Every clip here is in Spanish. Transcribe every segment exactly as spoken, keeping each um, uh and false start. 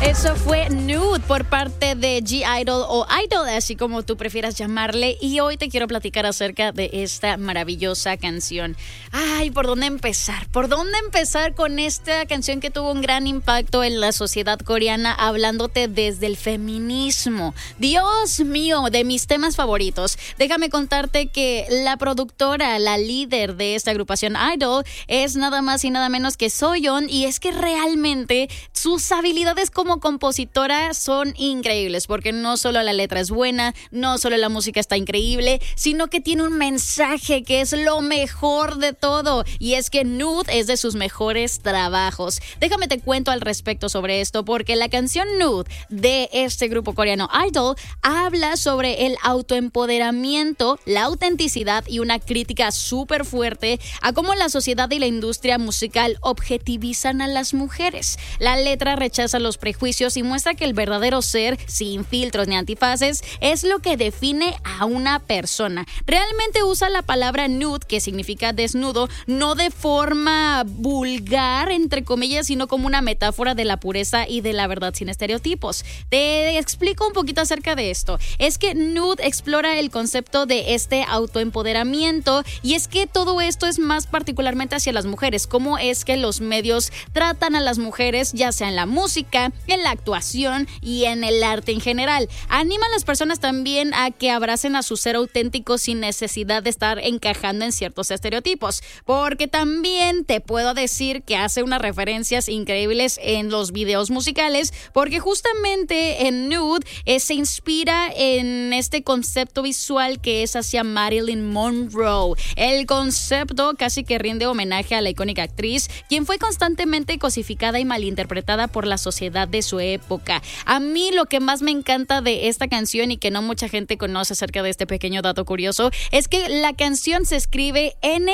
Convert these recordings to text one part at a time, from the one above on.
Eso fue Nude por parte de G-Idol o Idol, así como tú prefieras llamarle. Y hoy te quiero platicar acerca de esta maravillosa canción. Ay, ¿por dónde empezar? ¿Por dónde empezar con esta canción que tuvo un gran impacto en la sociedad coreana, hablándote desde el feminismo? Dios mío, de mis temas favoritos. Déjame contarte que la productora, la líder de esta agrupación Idol, es nada más y nada menos que Soyeon. Y es que realmente sus habilidades como compositora son increíbles, porque no solo la letra es buena, no solo la música está increíble, sino que tiene un mensaje que es lo mejor de todo, y es que Nude es de sus mejores trabajos. Déjame te cuento al respecto sobre esto, porque la canción Nude de este grupo coreano Idol habla sobre el autoempoderamiento, la autenticidad y una crítica súper fuerte a cómo la sociedad y la industria musical objetivizan a las mujeres. La letra rechaza los prejuicios y muestra que el verdadero ser, sin filtros ni antifaces, es lo que define a una persona. Realmente usa la palabra nude, que significa desnudo, no de forma vulgar, entre comillas, sino como una metáfora de la pureza y de la verdad sin estereotipos. Te explico un poquito acerca de esto. Es que Nude explora el concepto de este autoempoderamiento, y es que todo esto es más particularmente hacia las mujeres, cómo es que los medios tratan a las mujeres, ya sea en la música, en la actuación y en el arte en general. Anima a las personas también a que abracen a su ser auténtico sin necesidad de estar encajando en ciertos estereotipos, porque también te puedo decir que hace unas referencias increíbles en los videos musicales, porque justamente en Nude eh, se inspira en este concepto visual que es hacia Marilyn Monroe. El concepto casi que rinde homenaje a la icónica actriz, quien fue constantemente cosificada y malinterpretada por la sociedad de su época. A mí lo que más me encanta de esta canción, y que no mucha gente conoce acerca de este pequeño dato curioso, es que la canción se escribe N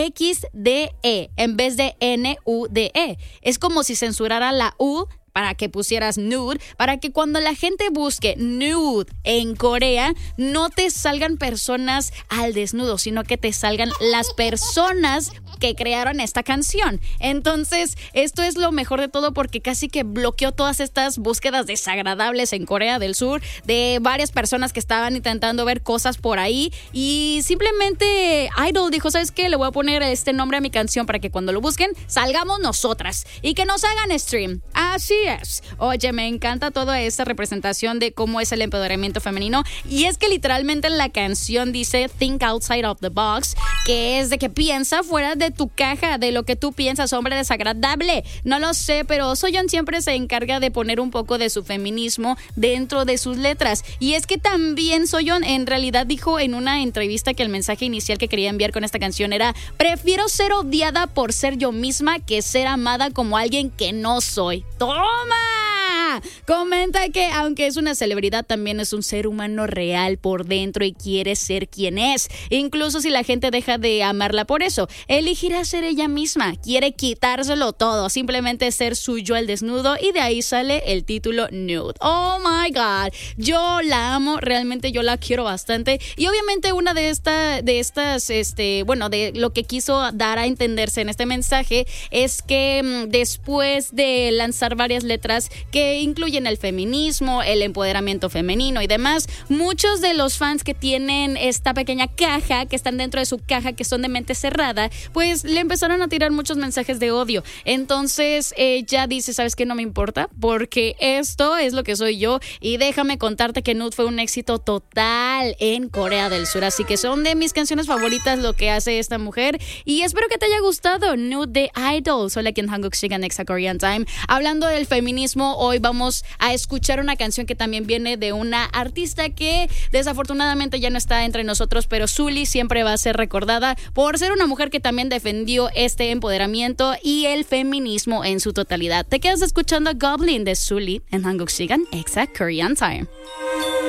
X D E en vez de N U D E. Es como si censurara la U para que pusieras nude, para que cuando la gente busque nude en Corea, no te salgan personas al desnudo, sino que te salgan las personas que crearon esta canción. Entonces, esto es lo mejor de todo, porque casi que bloqueó todas estas búsquedas desagradables en Corea del Sur de varias personas que estaban intentando ver cosas por ahí, y simplemente Idol dijo, ¿sabes qué? Le voy a poner este nombre a mi canción para que cuando lo busquen, salgamos nosotras y que nos hagan stream. Así es. Oye, me encanta toda esta representación de cómo es el empoderamiento femenino, y es que literalmente la canción dice think outside of the box, que es de que piensa fuera de tu caja, de lo que tú piensas, hombre desagradable. No lo sé, pero Soyeon siempre se encarga de poner un poco de su feminismo dentro de sus letras, y es que también Soyeon en realidad dijo en una entrevista que el mensaje inicial que quería enviar con esta canción era: prefiero ser odiada por ser yo misma que ser amada como alguien que no soy. ¡Toma! Comenta que aunque es una celebridad, también es un ser humano real por dentro y quiere ser quien es, incluso si la gente deja de amarla por eso. Elegirá ser ella misma, quiere quitárselo todo, simplemente ser su yo al desnudo, y de ahí sale el título Nude. Oh my god, yo la amo, realmente yo la quiero bastante, y obviamente una de, esta, de estas, este, bueno, de lo que quiso dar a entenderse en este mensaje es que mmm, después de lanzar varias letras que incluyen el feminismo, el empoderamiento femenino y demás, muchos de los fans que tienen esta pequeña caja, que están dentro de su caja, que son de mente cerrada, pues le empezaron a tirar muchos mensajes de odio. Entonces ella dice, ¿sabes qué? No me importa, porque esto es lo que soy yo, y déjame contarte que Nude fue un éxito total en Corea del Sur, así que son de mis canciones favoritas lo que hace esta mujer, y espero que te haya gustado Nude de Idol. Soy aquí en Hanguk Sigan Extra Korean Time. Hablando del feminismo, hoy vamos a escuchar una canción que también viene de una artista que desafortunadamente ya no está entre nosotros, pero Sully siempre va a ser recordada por ser una mujer que también defendió este empoderamiento y el feminismo en su totalidad. Te quedas escuchando Goblin de Sully en Hanguk Sigan Extra Korean Time.